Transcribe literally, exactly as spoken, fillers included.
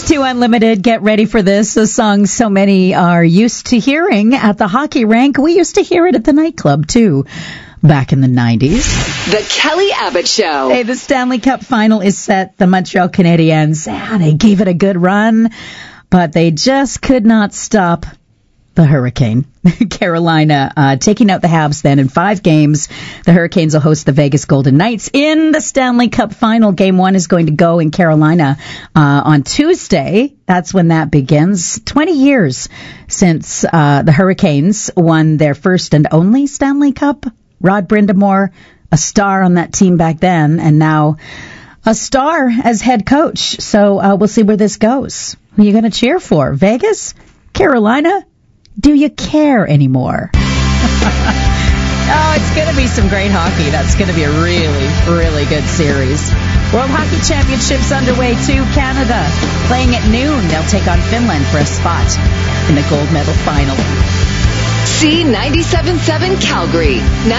To Unlimited, get ready for this. A song so many are used to hearing at the hockey rink. We used to hear it at the nightclub, too, back in the nineties. The Kelly Abbott Show. Hey, the Stanley Cup final is set. The Montreal Canadiens, yeah, they gave it a good run, but they just could not stop the Hurricane. Carolina uh, taking out the Habs then in five games. The Hurricanes will host the Vegas Golden Knights in the Stanley Cup final. Game one is going to go in Carolina uh, on Tuesday. That's when that begins. twenty years since uh, the Hurricanes won their first and only Stanley Cup. Rod Brindamore, a star on that team back then, and now a star as head coach. So uh, we'll see where this goes. Who are you going to cheer for? Vegas? Carolina? Do you care anymore? Oh, it's going to be some great hockey. That's going to be a really, really good series. World Hockey Championships underway too. Canada playing at noon. They'll take on Finland for a spot in the gold medal final. C ninety-seven point seven Calgary.